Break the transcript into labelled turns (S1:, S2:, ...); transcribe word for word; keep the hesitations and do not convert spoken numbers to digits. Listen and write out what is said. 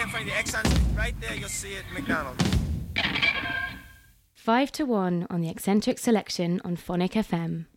S1: can't find the accents, right there you'll see it, McDonald's.
S2: Five to one on the Eccentric Selection on Phonic F M.